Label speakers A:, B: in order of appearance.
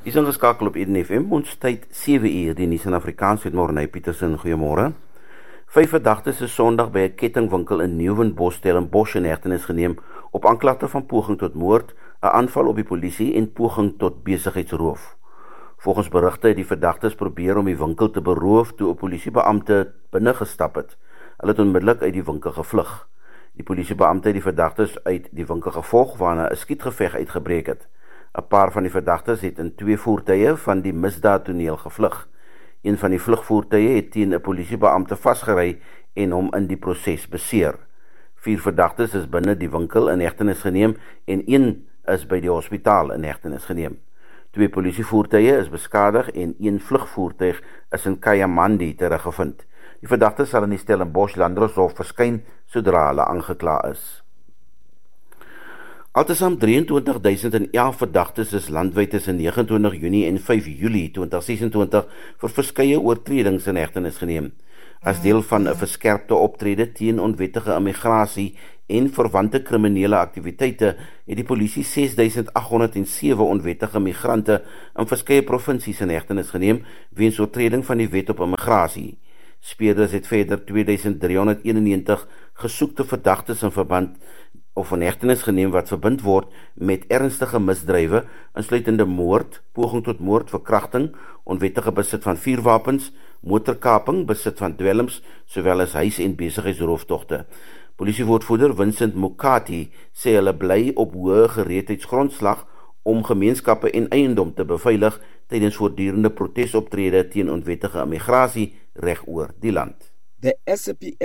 A: Is ingeskakel op Eden FM, ons tyd 7 uur, die nuus in Afrikaans met Morney Petersen, goeiemôre. 5 verdagtes is Sondag by 'n kettingwinkel in Nieuwenbos, Stellenbosch in hegtenis geneem op aanklagte van poging tot moord, 'n aanval op die polisie en poging tot besigheidsroof. Volgens berigte het die verdagtes probeer om die winkel te beroof toe 'n polisiebeampte binne gestap het. Hulle het onmiddellik uit die winkel gevlug. Die polisiebeampte het die verdagtes uit die winkel gevolg waarna 'n skietgeveg uitgebreek het. 'n Paar van die verdagtes het in 2 voertuie van die misdaadtoneel gevlug. Een van die vlugvoertuie het teen 'n polisiebeampte vasgery en hom in die proses beseer. 4 verdagtes is binne die winkel in hegtenis geneem en 1 is by die hospitaal in hegtenis geneem. 2 polisievoertuie is beskadig en 1 vlugvoertuig is in Kayamandi teruggevind. Die verdagtes sal in die Stellenbosch Landdroshof verskyn sodra hulle aangekla is. Altesaam 23.011 verdagtes is landwyd tussen 29 Junie en 5 Julie 2026 vir verskeie oortredings in hegtenis geneem. As deel van 'n verskerpte optrede teen onwettige immigrasie en verwante kriminele aktiwiteite het die polisie 6.807 onwettige migrante in verskeie provinsies in hegtenis geneem weens oortreding van die wet op immigrasie. Speerders het verder 2.391 gesoekte verdagtes in verband of in hegtenis geneem wat verbind word met ernstige misdrywe, insluitende moord, poging tot moord, verkrachting, onwettige besit van vuurwapens, motorkaping, besit van dwelms, sowel as huis- en besigheidsrooftogte. Polisiewoordvoerder Vincent Mukati sê hulle bly op hoë gereedheidsgrondslag om gemeenskappe en eiendom te beveilig tydens voortdurende protesoptrede teen onwettige immigrasie reg oor die land.
B: The SAPS